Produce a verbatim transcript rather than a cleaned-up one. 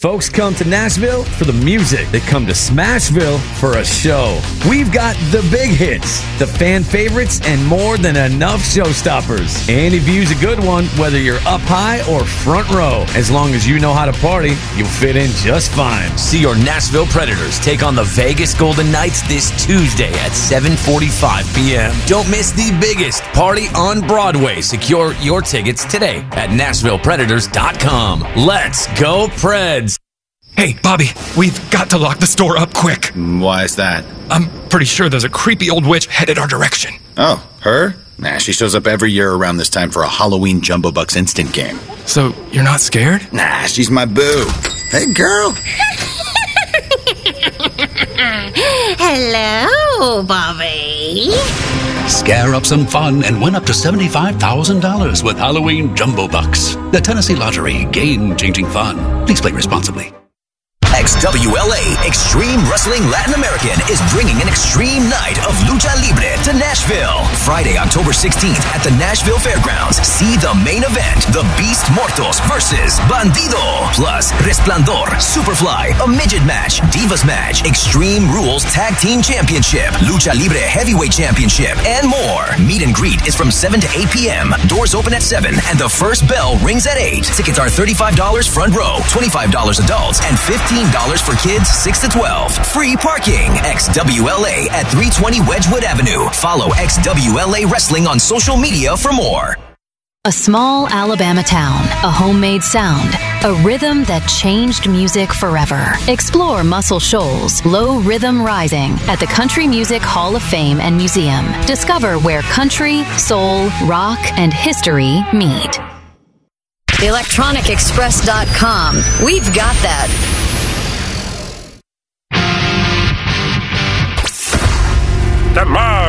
Folks come to Nashville for the music. They come to Smashville for a show. We've got the big hits, the fan favorites, and more than enough showstoppers. Any view's a good one, whether you're up high or front row. As long as you know how to party, you'll fit in just fine. See your Nashville Predators take on the Vegas Golden Knights this Tuesday at seven forty-five p.m. Don't miss the biggest party on Broadway. Secure your tickets today at Nashville Predators dot com. Let's go, Preds! Hey, Bobby, we've got to lock the store up quick. Why is that? I'm pretty sure there's a creepy old witch headed our direction. Oh, her? Nah, she shows up every year around this time for a Halloween Jumbo Bucks instant game. So, you're not scared? Nah, she's my boo. Hey, girl. Hello, Bobby. Scare up some fun and win up to seventy-five thousand dollars with Halloween Jumbo Bucks. The Tennessee Lottery, game-changing fun. Please play responsibly. X W L A Extreme Wrestling Latin American is bringing an extreme night of Lucha Libre to Nashville. Friday, October sixteenth at the Nashville Fairgrounds. See the main event, the Beast Mortos versus Bandido. Plus, Resplandor, Superfly, a midget match, Divas match, Extreme Rules Tag Team Championship, Lucha Libre Heavyweight Championship, and more. Meet and greet is from seven to eight p.m. Doors open at seven, and the first bell rings at eight. Tickets are thirty-five dollars front row, twenty-five dollars adults, and fifteen dollars for kids six to twelve. Free parking. X W L A at three twenty Wedgwood Avenue. Follow X W L A Wrestling on social media for more. A small Alabama town, a homemade sound, a rhythm that changed music forever. Explore Muscle Shoals, Low Rhythm Rising at the Country Music Hall of Fame and Museum. Discover where country, soul, rock, and history meet. electronic express dot com. We've got that. The more